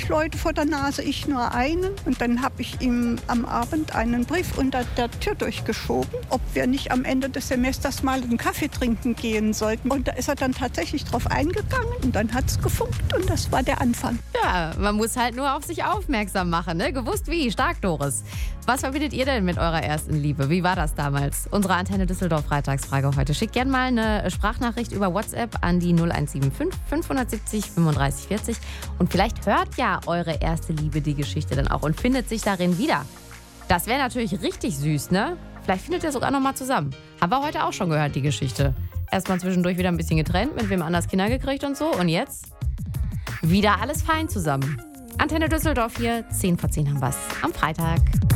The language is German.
Leute vor der Nase, ich nur einen. Und dann habe ich ihm am Abend einen Brief unter der Tür durchgeschoben, ob wir nicht am Ende des Semesters mal einen Kaffee trinken gehen sollten. Und da ist er dann tatsächlich drauf eingegangen und dann hat es gefunkt und das war der Anfang. Ja, man muss halt nur auf sich aufmerksam machen, ne? Gewusst wie, stark Doris. Was verbindet ihr denn mit eurer ersten Liebe? Wie war das damals? Unsere Antenne Düsseldorf Freitagsfrage heute. Schickt gerne mal eine Sprachnachricht über WhatsApp an die 0175 570 35 40 und vielleicht hört ja eure erste Liebe die Geschichte dann auch und findet sich darin wieder. Das wäre natürlich richtig süß, ne? Vielleicht findet ihr sogar nochmal zusammen. Haben wir heute auch schon gehört, die Geschichte. Erstmal zwischendurch wieder ein bisschen getrennt, mit wem anders Kinder gekriegt und so. Und jetzt wieder alles fein zusammen. Antenne Düsseldorf hier, 10 vor 10 haben wir's am Freitag.